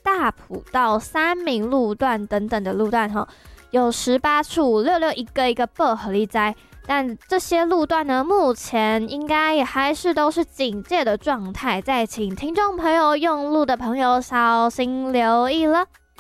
大埔到三民路段等等的路段有18处66一个一个不合理在，但这些路段呢，目前应该也还是都是警戒的状态，再请听众朋友用路的朋友小心留意了。